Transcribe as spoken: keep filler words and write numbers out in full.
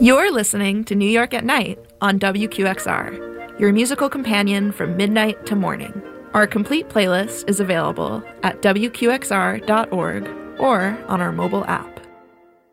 You're listening to New York at Night on W Q X R, your musical companion from midnight to morning. Our complete playlist is available at W Q X R dot org or on our mobile app.